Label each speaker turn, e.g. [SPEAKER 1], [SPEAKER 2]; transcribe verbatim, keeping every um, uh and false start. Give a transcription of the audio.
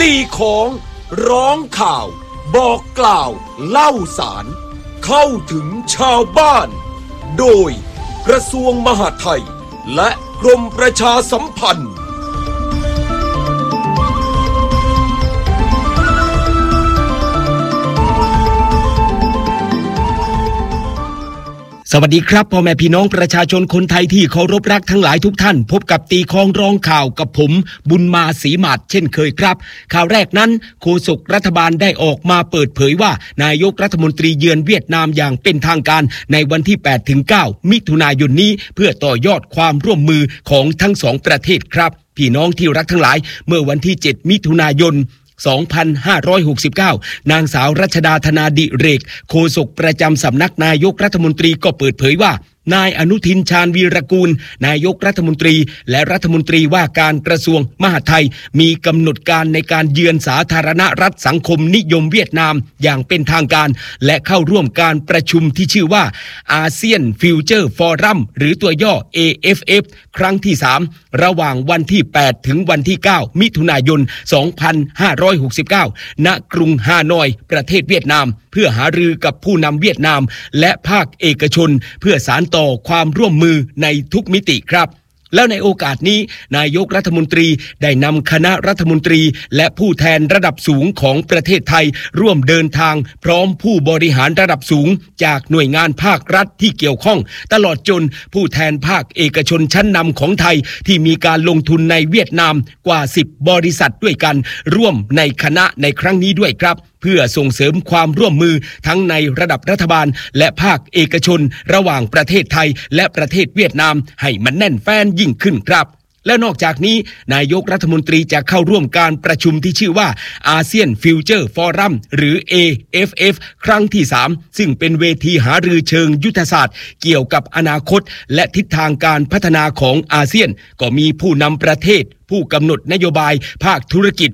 [SPEAKER 1] ตีของร้องข่าวบอกกล่าวเล่าสารเข้าถึงชาวบ้านโดยกระทรวงมหาดไทยและกรมประชาสัมพันธ์
[SPEAKER 2] สวัสดีครับพ่อแม่พี่น้องประชาชนคนไทยที่เคารพรักทั้งหลายทุกท่านพบกับตีคองร้องข่าวกับผมบุญมาศรีหมาดเช่นเคยครับข่าวแรกนั้นโฆษกรัฐบาลได้ออกมาเปิดเผยว่านายกรัฐมนตรีเยือนเวียดนามอย่างเป็นทางการในวันที่ แปดถึงเก้า มิถุนายนนี้เพื่อต่อยอดความร่วมมือของทั้งสองประเทศครับพี่น้องที่รักทั้งหลายเมื่อวันที่เจ็ดมิถุนายนสองพันห้าร้อยหกสิบเก้านางสาวรัชดาธนาดิเรกโฆษกประจำสำนักนายกรัฐมนตรีก็เปิดเผยว่านายอนุทินชาญวีรกูลนายกรัฐมนตรีและรัฐมนตรีว่าการกระทรวงมหาดไทยมีกำหนดการในการเยือนสาธารณรัฐสังคมนิยมเวียดนามอย่างเป็นทางการและเข้าร่วมการประชุมที่ชื่อว่าอาเซียนฟิวเจอร์ฟอรัมหรือตัวย่อ เอ เอฟ เอฟ ครั้งที่สามระหว่างวันที่แปดถึงวันที่เก้ามิถุนายนสองพันห้าร้อยหกสิบเก้าณกรุงฮานอยประเทศเวียดนามเพื่อหารือกับผู้นำเวียดนามและภาคเอกชนเพื่อสานต่อความร่วมมือในทุกมิติครับแล้วในโอกาสนี้นายกรัฐมนตรีได้นำคณะรัฐมนตรีและผู้แทนระดับสูงของประเทศไทยร่วมเดินทางพร้อมผู้บริหารระดับสูงจากหน่วยงานภาครัฐที่เกี่ยวข้องตลอดจนผู้แทนภาคเอกชนชั้นนำของไทยที่มีการลงทุนในเวียดนามกว่าสิบบริษัทด้วยกันร่วมในคณะในครั้งนี้ด้วยครับเพื่อส่งเสริมความร่วมมือทั้งในระดับรัฐบาลและภาคเอกชนระหว่างประเทศไทยและประเทศเวียดนามให้มันแน่นแฟ้นยิ่งขึ้นครับและนอกจากนี้นายกรัฐมนตรีจะเข้าร่วมการประชุมที่ชื่อว่าอาเซียนฟิวเจอร์ฟอรัมหรือ เอ เอฟ เอฟ ครั้งที่สามซึ่งเป็นเวทีหารือเชิงยุทธศาสตร์เกี่ยวกับอนาคตและทิศทางการพัฒนาของอาเซียนก็มีผู้นำประเทศผู้กำหนดนโยบายภาคธุรกิจ